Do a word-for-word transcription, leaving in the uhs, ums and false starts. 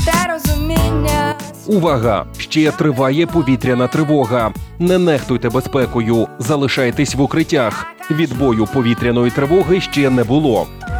та розуміння. Увага! Ще триває повітряна тривога. Не нехтуйте безпекою, залишайтесь в укриттях. Відбою повітряної тривоги ще не було.